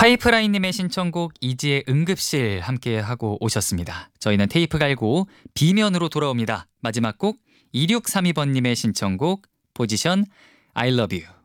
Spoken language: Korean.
파이프라인님의 신청곡 이지의 응급실 함께하고 오셨습니다. 저희는 테이프 갈고 B면으로 돌아옵니다. 마지막 곡 2632번님의 신청곡 포지션 I love you.